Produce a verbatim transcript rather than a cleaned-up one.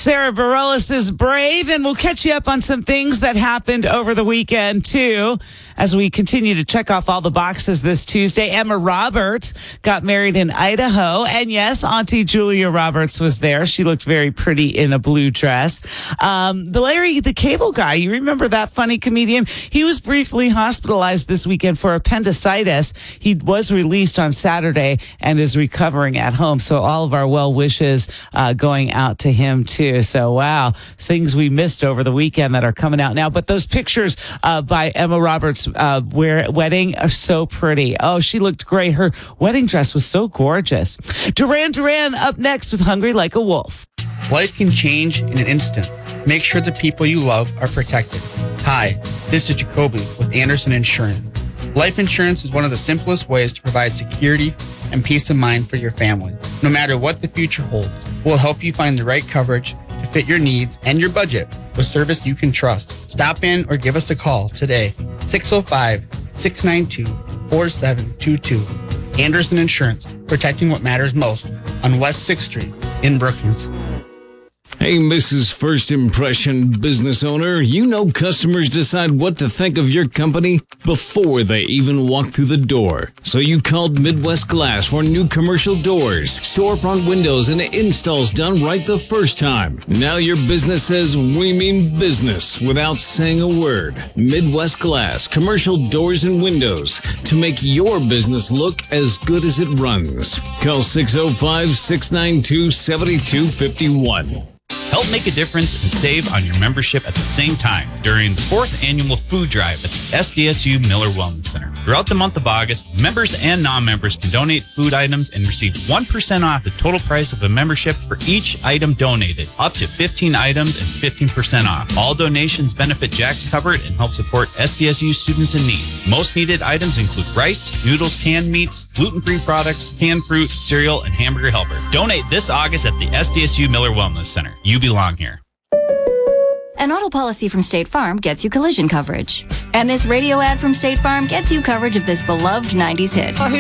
Sarah Bareilles is brave, and we'll catch you up on some things that happened over the weekend, too, as we continue to check off all the boxes this Tuesday. Emma Roberts got married in Idaho, and yes, Auntie Julia Roberts was there. She looked very pretty in a blue dress. Um, the Larry the Cable Guy, you remember that funny comedian? He was briefly hospitalized this weekend for appendicitis. He was released on Saturday and is recovering at home, so all of our well wishes uh, going out to him too. So wow, things we missed over the weekend that are coming out now. But those pictures uh, by Emma Roberts' uh, wear, wedding are so pretty. Oh, she looked great. Her wedding dress was so gorgeous. Duran Duran up next with Hungry Like a Wolf. Life can change in an instant. Make sure the people you love are protected. Hi, this is Jacoby with Anderson Insurance. Life insurance is one of the simplest ways to provide security and peace of mind for your family. No matter what the future holds, we'll help you find the right coverage to fit your needs and your budget with service you can trust. Stop in or give us a call today, six oh five, six nine two, four seven two two. Anderson Insurance, protecting what matters most on West sixth Street in Brookings. Hey, Missus First Impression business owner, you know customers decide what to think of your company before they even walk through the door. So you called Midwest Glass for new commercial doors, storefront windows, and installs done right the first time. Now your business says we mean business without saying a word. Midwest Glass, commercial doors and windows to make your business look as good as it runs. Call six oh five, six nine two, seven two five one. Help make a difference and save on your membership at the same time during the fourth annual food drive at the S D S U Miller Wellness Center. Throughout the month of August, members and non-members can donate food items and receive one percent off the total price of a membership for each item donated, up to fifteen items and fifteen percent off. All donations benefit Jack's Cupboard and help support S D S U students in need. Most needed items include rice, noodles, canned meats, gluten-free products, canned fruit, cereal, and hamburger helper. Donate this August at the S D S U Miller Wellness Center. You belong here. An auto policy from State Farm gets you collision coverage. And this radio ad from State Farm gets you coverage of this beloved nineties hit. I hate